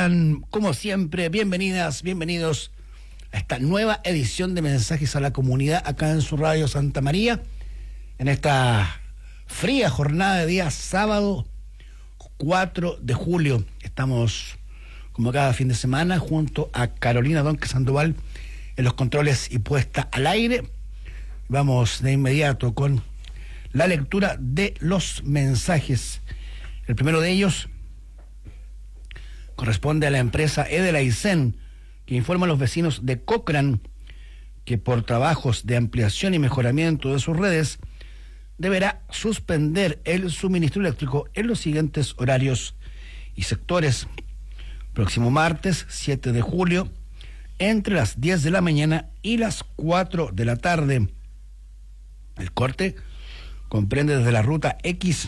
Sean, como siempre, bienvenidas, bienvenidos a esta nueva edición de Mensajes a la Comunidad acá en su radio Santa María, en esta fría jornada de día sábado 4 de julio. Estamos, como cada fin de semana, junto a Carolina Donque Sandoval en los controles y puesta al aire. Vamos de inmediato con la lectura de los mensajes. El primero de ellos corresponde a la empresa Edelaicen, que informa a los vecinos de Cochrane que por trabajos de ampliación y mejoramiento de sus redes deberá suspender el suministro eléctrico en los siguientes horarios y sectores. Próximo martes 7 de julio, entre las 10 de la mañana y las 4 de la tarde. El corte comprende desde la ruta X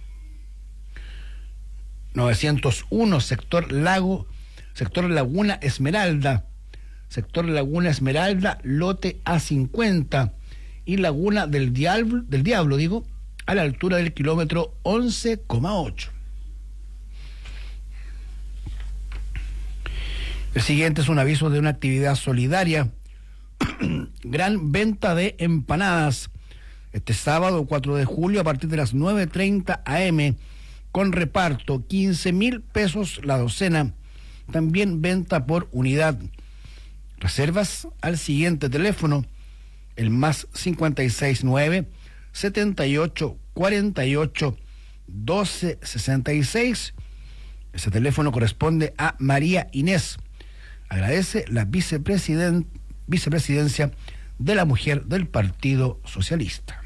901, sector Laguna Esmeralda, lote A50 y Laguna del Diablo, a la altura del kilómetro 11,8. El siguiente es un aviso de una actividad solidaria. Gran venta de empanadas este sábado 4 de julio a partir de las 9:30 a.m. con reparto 15,000 pesos la docena. También venta por unidad. Reservas al siguiente teléfono, el más 569 78 48 12 66. Ese teléfono corresponde a María Inés. Agradece la vicepresidencia de la mujer del Partido Socialista.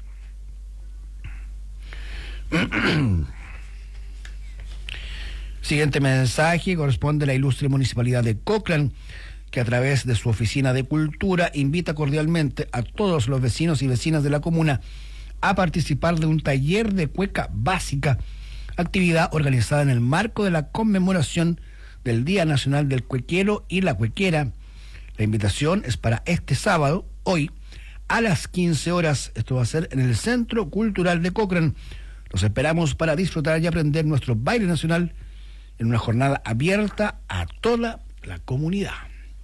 Siguiente mensaje corresponde a la ilustre municipalidad de Cochrane, que a través de su oficina de cultura invita cordialmente a todos los vecinos y vecinas de la comuna a participar de un taller de cueca básica, actividad organizada en el marco de la conmemoración del Día Nacional del Cuequero y la Cuequera. La invitación es para este sábado, hoy, a las 15 horas. Esto va a ser en el Centro Cultural de Cochrane. Los esperamos para disfrutar y aprender nuestro baile nacional en una jornada abierta a toda la comunidad.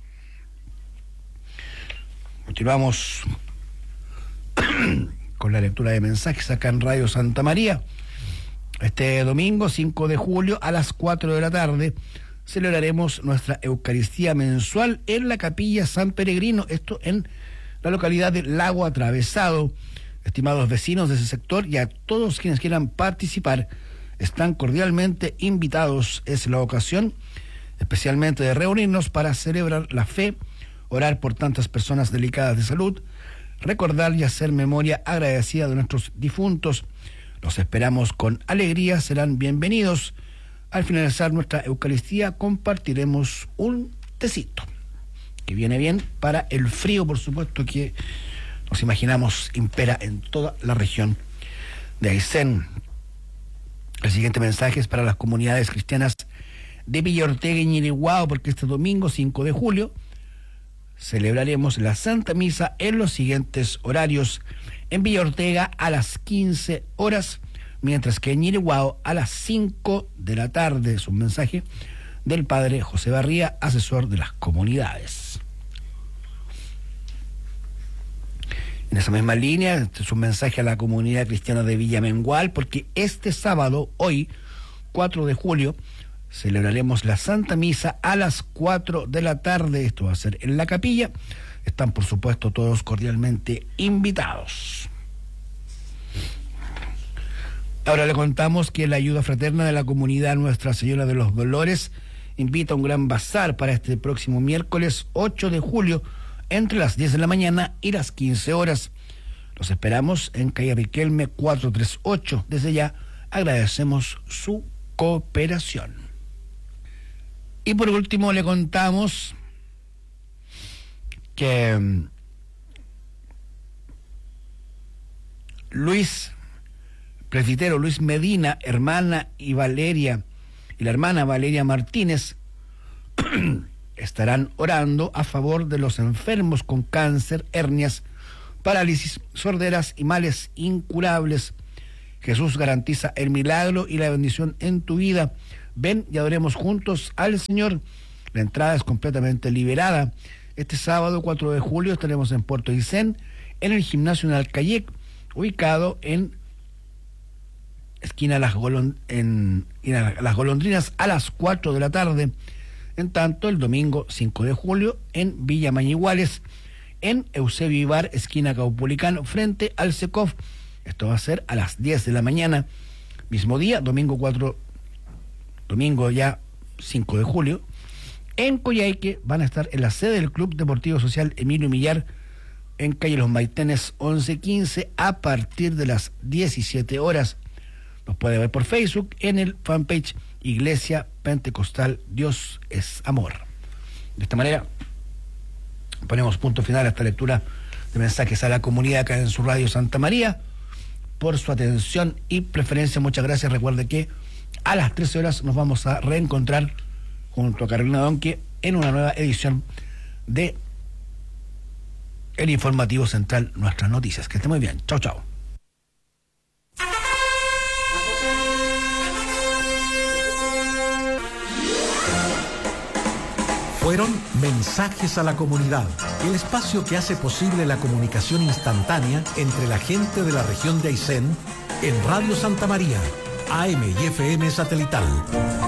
Continuamos con la lectura de mensajes acá en Radio Santa María. Este domingo 5 de julio a las 4 de la tarde celebraremos nuestra Eucaristía mensual en la Capilla San Peregrino, esto en la localidad de Lago Atravesado. Estimados vecinos de ese sector y a todos quienes quieran participar, están cordialmente invitados. Es la ocasión especialmente de reunirnos para celebrar la fe, orar por tantas personas delicadas de salud, recordar y hacer memoria agradecida de nuestros difuntos. Los esperamos con alegría, serán bienvenidos. Al finalizar nuestra Eucaristía compartiremos un tecito, que viene bien para el frío, por supuesto, que nos imaginamos impera en toda la región de Aysén. El siguiente mensaje es para las comunidades cristianas de Villa Ortega y Ñiriguao, porque este domingo 5 de julio celebraremos la Santa Misa en los siguientes horarios. En Villa Ortega a las 15 horas, mientras que en Ñiriguao a las 5 de la tarde. Es un mensaje del padre José Barría, asesor de las comunidades. En esa misma línea, este es un mensaje a la comunidad cristiana de Villa Mengual, porque este sábado, hoy, 4 de julio, celebraremos la Santa Misa a las 4 de la tarde. Esto va a ser en la capilla. Están, por supuesto, todos cordialmente invitados. Ahora le contamos que la ayuda fraterna de la comunidad Nuestra Señora de los Dolores invita a un gran bazar para este próximo miércoles 8 de julio entre las 10 de la mañana y las 15 horas. Los esperamos en calle Riquelme 438. Desde ya agradecemos su cooperación. Y por último le contamos que presbítero Luis Medina, la hermana Valeria Martínez, estarán orando a favor de los enfermos con cáncer, hernias, parálisis, sorderas y males incurables. Jesús garantiza el milagro y la bendición en tu vida. Ven y adoremos juntos al Señor. La entrada es completamente liberada. Este sábado 4 de julio estaremos en Puerto Aysén, en el Gimnasio Nalcayec, ubicado en esquina Las Golondrinas, a las 4 de la tarde. En tanto, el domingo 5 de julio en Villa Mañiguales, en Eusebio Ibar, esquina Caupolicán, frente al Secov. Esto va a ser a las 10 de la mañana. Mismo día, domingo ya 5 de julio, en Coyhaique van a estar en la sede del Club Deportivo Social Emilio Millar, en calle Los Maitenes 1115, a partir de las 17 horas. Nos puede ver por Facebook en el fanpage Iglesia Pentecostal Dios es Amor. De esta manera ponemos punto final a esta lectura de mensajes a la comunidad acá en su radio Santa María. Por su atención y preferencia, muchas gracias. Recuerde que a las 13 horas nos vamos a reencontrar junto a Carolina Donque en una nueva edición de el Informativo Central, Nuestras Noticias. Que esté muy bien. Chau, chau. Fueron Mensajes a la Comunidad, el espacio que hace posible la comunicación instantánea entre la gente de la región de Aysén en Radio Santa María, AM y FM satelital.